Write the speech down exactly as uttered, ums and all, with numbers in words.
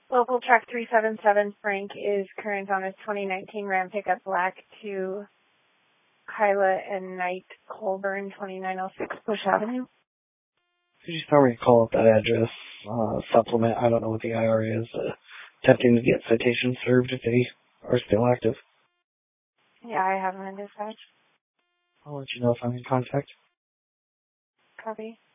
Local truck three seven seven Frank is current on his twenty nineteen Ram pickup black to Kyla and Knight Colburn, twenty-nine oh six Bush Avenue. Could you tell me to call up that address, uh, supplement, I don't know what the I R is, uh, attempting to get citations served if they are still active? Yeah, I have them in dispatch. I'll let you know if I'm in contact. Copy.